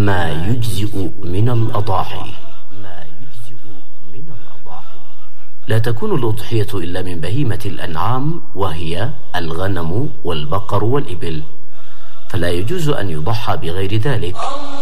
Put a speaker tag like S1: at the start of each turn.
S1: ما يجزئ من الأضاحي. لا تكون الأضحية إلا من بهيمة الأنعام، وهي الغنم والبقر والإبل، فلا يجوز أن يضحى بغير ذلك.